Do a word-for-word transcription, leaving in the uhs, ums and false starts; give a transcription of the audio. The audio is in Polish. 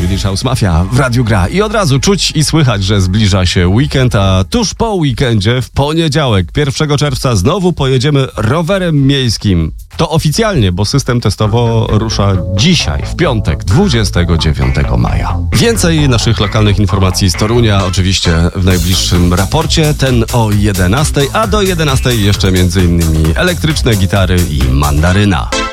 Swedish House Mafia w Radiu Gra. I od razu czuć i słychać, że zbliża się weekend, a tuż po weekendzie, w poniedziałek, pierwszego czerwca, znowu pojedziemy rowerem miejskim. To oficjalnie, bo system testowo rusza dzisiaj, w piątek, dwudziestego dziewiątego maja. Więcej naszych lokalnych informacji z Torunia oczywiście w najbliższym raporcie, ten o jedenastej, a do jedenastej jeszcze między innymi elektryczne gitary i mandaryna.